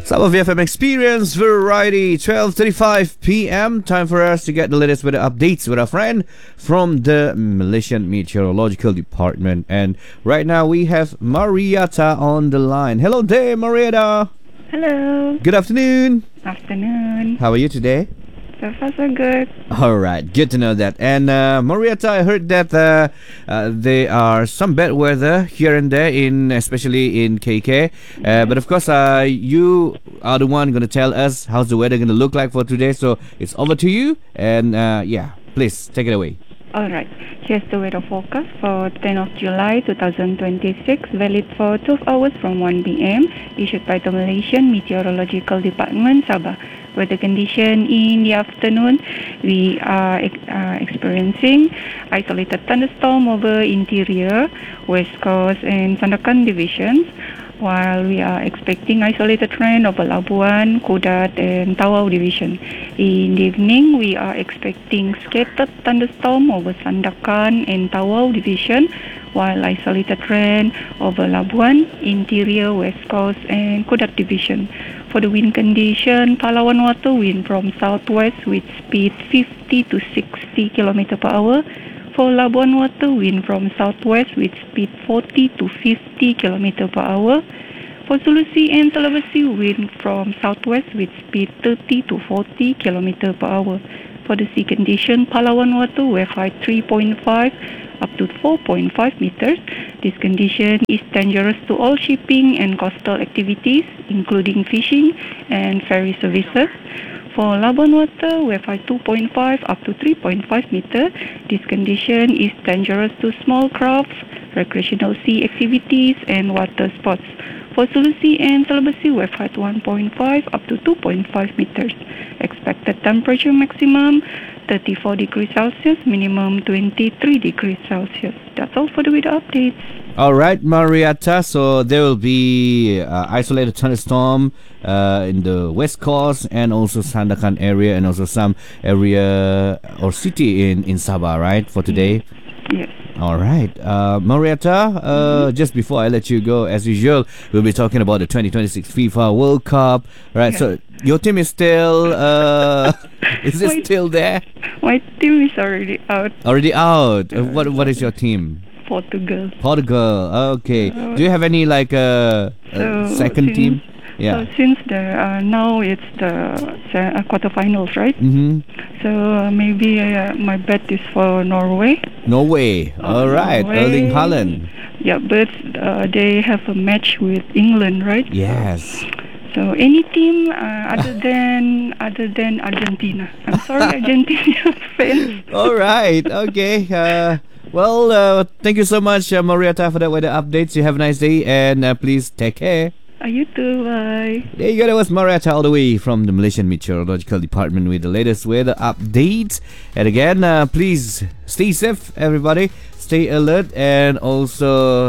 Some of FM Experience Variety, 12:35 p.m. Time for us to get the latest weather updates with our friend from the Malaysian Meteorological Department. And right now we have Marietta on the line. Hello there, Marietta. Hello. Good afternoon. Afternoon. How are you today? So far so good. All right, good to know that. And Marietta, I heard that there are some bad weather here and there, especially in KK. But of course, you are the one going to tell us how's the weather going to look like for today. So it's over to you. And please take it away. Alright, here's the weather forecast for 10th of July 2026, valid for 12 hours from 1 p.m, issued by the Malaysian Meteorological Department, Sabah. Weather condition in the afternoon, we are experiencing isolated thunderstorm over interior, west coast and Sandakan divisions, while we are expecting isolated rain over Labuan, Kudat and Tawau division. In the evening, we are expecting scattered thunderstorm over Sandakan and Tawau division, while isolated rain over Labuan, interior, west coast and Kudat division. For the wind condition, Palawan water wind from southwest with speed 50 to 60 km per hour. For Labuan water wind from southwest with speed 40 to 50 km per hour. For Sulawesi and Sulawesi wind from southwest with speed 30 to 40 km per hour. For the sea condition, Palawan water wave height 3.5 up to 4.5 meters. This condition is dangerous to all shipping and coastal activities, including fishing and ferry services. For Labuan water, wave height 2.5 up to 3.5 meter. This condition is dangerous to small crafts, recreational sea activities and water sports. For Sulawesi and Sulawesi, wave height 1.5 up to 2.5 meters. Expected temperature maximum 34 degrees Celsius, minimum 23 degrees Celsius. That's all for the weather updates. All right, Marietta. So there will be isolated thunderstorm in the west coast and also Sandakan area and also some area or city in Sabah, right, for today? Yes. All right. Marietta, just before I let you go, as usual, we'll be talking about the 2026 FIFA World Cup. Right, Yeah. so your team is still, is it still there? My team is already out. Already out. What is your team? Portugal. Portugal. Okay. Do you have any second team? Yeah. So since now it's the quarterfinals, right? Mm-hmm. So maybe my bet is for Norway. Norway. All right. Norway. Erling Haaland. Yeah, but they have a match with England, right? Yes. So any team other than Argentina. I'm sorry, Argentina fans. All right. Okay. Thank you so much, Marietta, for that weather updates. You have a nice day and please take care. You too, bye. There you go. That was Marietta all the way from the Malaysian Meteorological Department with the latest weather updates. And again, please stay safe, everybody. Stay alert and also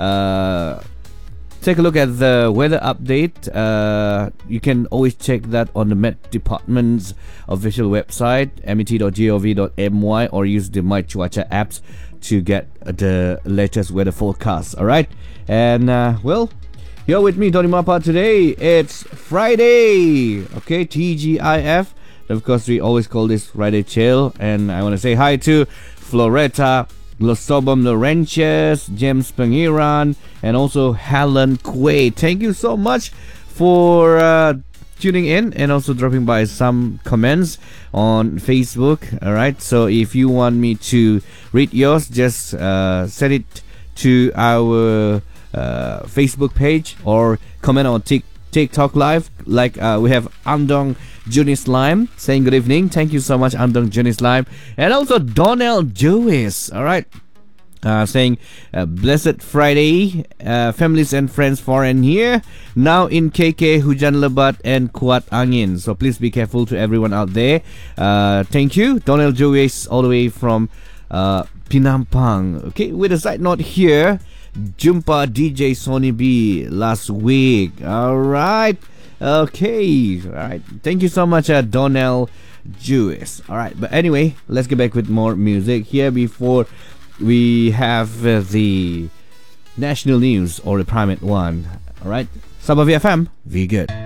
take a look at the weather update. You can always check that on the Met Department's official website, met.gov.my, or use the My Cuaca apps to get the latest weather forecast. All right, and here with me, Tony Mapa, today. It's Friday, okay, TGIF. Of course, we always call this Friday Chill, and I want to say hi to Floretta Losobom Laurentius, James Pangiran, and also Helen Quay. Thank you so much for tuning in and also dropping by some comments on Facebook. All right, so if you want me to read yours, just send it to our Facebook page or comment on TikTok live. Like we have Andong Junis Lime saying good evening. Thank you so much, Andong Junis Lime. And also Donnell Jewis, all right, saying blessed Friday, families and friends far and near. Now in KK, hujan lebat and kuat angin. So please be careful to everyone out there. Thank you, Donnell Jewis, all the way from Pinampang. Okay, with a side note here, jumpa DJ Sony B last week. All right. Okay. All right. Thank you so much, Donnell Jewis. All right. But anyway, let's get back with more music here before we have the national news or the primate one. All right. Sabah VFM, be good.